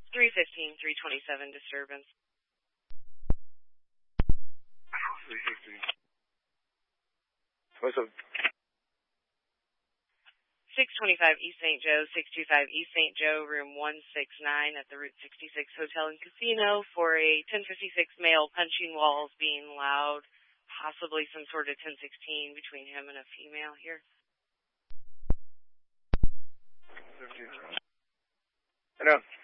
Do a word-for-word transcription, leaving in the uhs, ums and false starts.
three fifteen, three twenty-seven disturbance. three fifteen. What's up? six twenty-five East Saint Joe, six two five East Saint Joe, room one sixty-nine at the Route sixty-six Hotel and Casino for a ten fifty-six male punching walls being loud, possibly some sort of ten sixteen between him and a female here. I know.